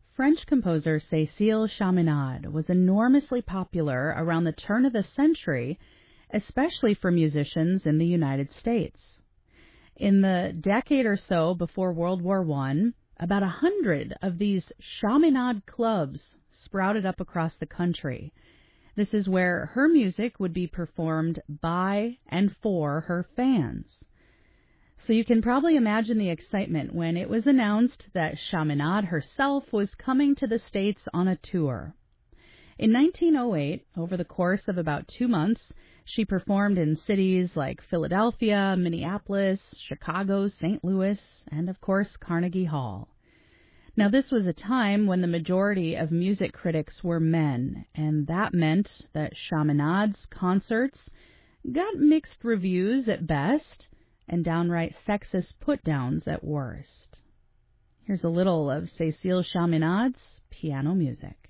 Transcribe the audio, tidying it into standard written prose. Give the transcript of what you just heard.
French composer Cécile Chaminade was enormously popular around the turn of the century, especially for musicians in the United States. In the decade or so before World War I, about 100 of these Chaminade clubs sprouted up across the country. This is where her music would be performed by and for her fans. So you can probably imagine the excitement when it was announced that Chaminade herself was coming to the States on a tour. In 1908, over the course of about 2 months, she performed in cities like Philadelphia, Minneapolis, Chicago, St. Louis, and of course Carnegie Hall. Now this was a time when the majority of music critics were men, and that meant that Chaminade's concerts got mixed reviews at best, and downright sexist put-downs at worst. Here's a little of Cécile Chaminade's piano music.